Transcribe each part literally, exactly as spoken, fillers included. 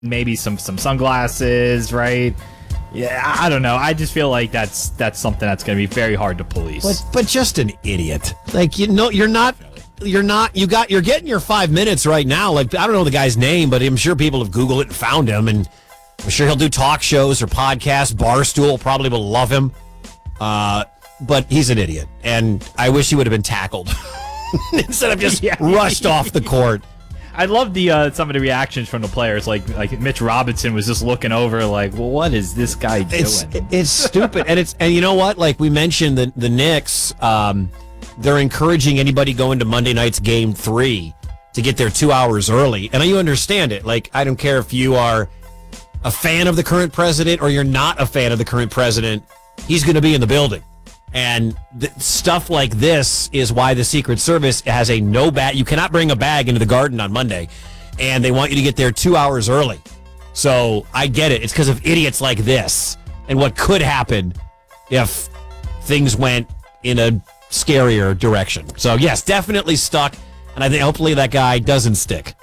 maybe some some sunglasses, right? Yeah, I don't know. I just feel like that's that's something that's going to be very hard to police. But but just an idiot. Like, you know, you're not you're not you got you're getting your five minutes right now. Like, I don't know the guy's name, but I'm sure people have Googled it and found him, and I'm sure he'll do talk shows or podcasts. Barstool probably will love him. Uh, but he's an idiot, and I wish he would have been tackled instead of just yeah. rushed off the court. I love the uh, some of the reactions from the players. Like like Mitch Robinson was just looking over, like, well, what is this guy doing? It's, it's stupid, and it's and you know what? Like we mentioned, the the Knicks, um, they're encouraging anybody going to Monday night's game three to get there two hours early, and you understand it. Like, I don't care if you are a fan of the current president or you're not a fan of the current president, he's going to be in the building. And th- stuff like this is why the Secret Service has a no bag. You cannot bring a bag into the Garden on Monday, and they want you to get there two hours early. So I get it. It's because of idiots like this and what could happen if things went in a scarier direction. So, yes, definitely stuck, and I think hopefully that guy doesn't stick.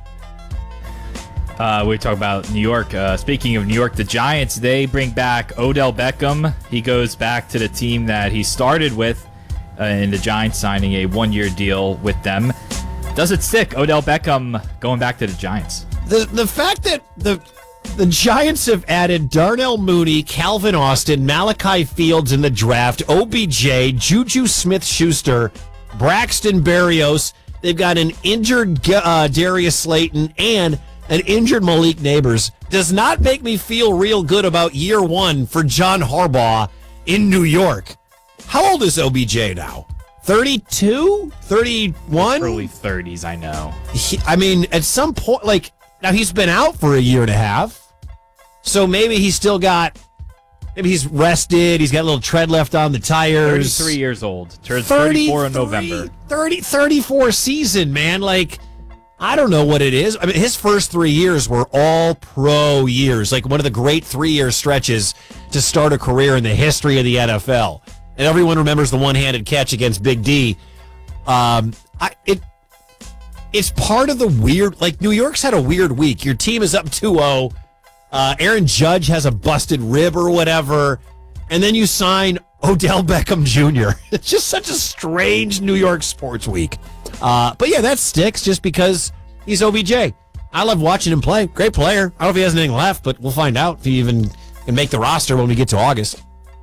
Uh, we talk about New York. Uh, speaking of New York, the Giants, they bring back Odell Beckham. He goes back to the team that he started with, uh, and the Giants signing a one-year deal with them. Does it stick, Odell Beckham going back to the Giants? The the fact that the the Giants have added Darnell Mooney, Calvin Austin, Malachi Fields in the draft, O B J, Juju Smith-Schuster, Braxton Berrios. They've got an injured uh, Darius Slayton and an injured Malik Neighbors does not make me feel real good about year one for John Harbaugh in New York. How old is O B J now? thirty-two? thirty-one? Early thirties, I know. He, I mean, at some point, like, now he's been out for a year and a half, so maybe he's still got, maybe he's rested, he's got a little tread left on the tires. thirty-three years old. Turns thirty-four in November. thirty, thirty-four season, man. Like, I don't know what it is. I mean, his first three years were all pro years, like one of the great three-year stretches to start a career in the history of the N F L. And everyone remembers the one-handed catch against Big D. Um, I, it, it's part of the weird, like, New York's had a weird week. Your team is up two oh. Uh, Aaron Judge has a busted rib or whatever. And then you sign Odell Beckham Junior It's just such a strange New York sports week. Uh, but yeah, that sticks just because he's O B J. I love watching him play. Great player. I don't know if he has anything left, but we'll find out if he even can make the roster when we get to August.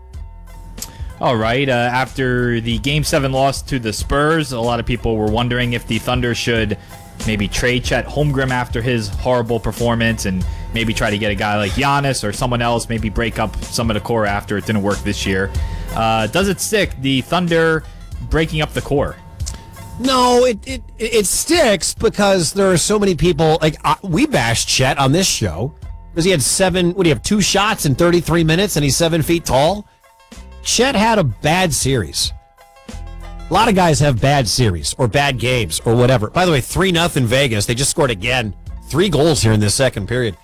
All right. Uh, after the Game seven loss to the Spurs, a lot of people were wondering if the Thunder should maybe trade Chet Holmgren after his horrible performance and maybe try to get a guy like Giannis or someone else, maybe break up some of the core after it didn't work this year. Uh, does it stick, the Thunder breaking up the core? No, it, it it sticks because there are so many people. Like, uh, we bashed Chet on this show because he had seven, what do you have, two shots in thirty-three minutes and he's seven feet tall. Chet had a bad series. A lot of guys have bad series or bad games or whatever. By the way, three nothing Vegas. They just scored again. Three goals here in this second period.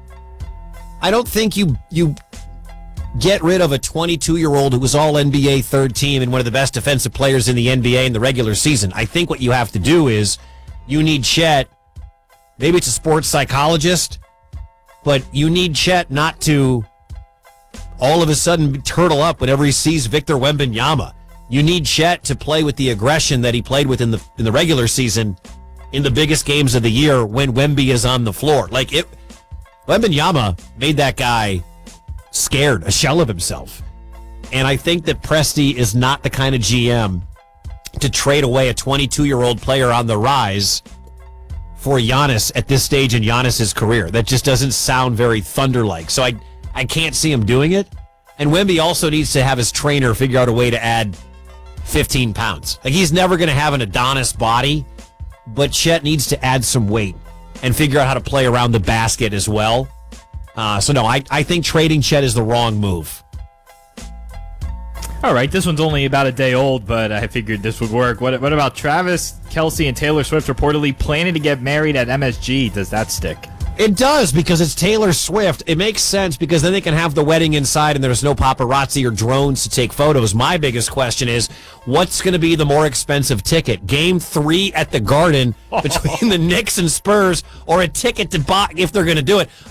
I don't think you you get rid of a twenty-two-year-old who was all N B A third team and one of the best defensive players in the N B A in the regular season. I think what you have to do is you need Chet. Maybe it's a sports psychologist, but you need Chet not to all of a sudden turtle up whenever he sees Victor Wembanyama. You need Chet to play with the aggression that he played with in the in the regular season in the biggest games of the year when Wemby is on the floor. Like, it, Wembanyama made that guy scared, a shell of himself. And I think that Presti is not the kind of G M to trade away a twenty-two-year-old player on the rise for Giannis at this stage in Giannis's career. That just doesn't sound very Thunder-like. So I I can't see him doing it. And Wemby also needs to have his trainer figure out a way to add fifteen pounds. Like, he's never going to have an Adonis body, but Chet needs to add some weight and figure out how to play around the basket as well. Uh, so, no, I, I think trading Chet is the wrong move. All right, this one's only about a day old, but I figured this would work. What, what about Travis Kelce and Taylor Swift reportedly planning to get married at M S G? Does that stick? It does, because it's Taylor Swift. It makes sense because then they can have the wedding inside and there's no paparazzi or drones to take photos. My biggest question is, what's going to be the more expensive ticket? Game three at the Garden between the Knicks and Spurs, or a ticket to buy if they're going to do it?